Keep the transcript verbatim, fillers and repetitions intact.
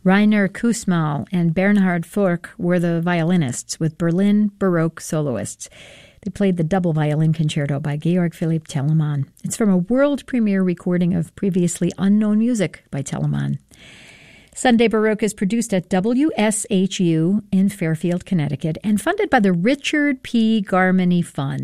Rainer Kussmaul and Bernhard Furch were the violinists, with Berlin Baroque soloists. They played the double violin concerto by Georg Philipp Telemann. It's from a world premiere recording of previously unknown music by Telemann. Sunday Baroque is produced at W S H U in Fairfield, Connecticut, and funded by the Richard P. Garmany Fund.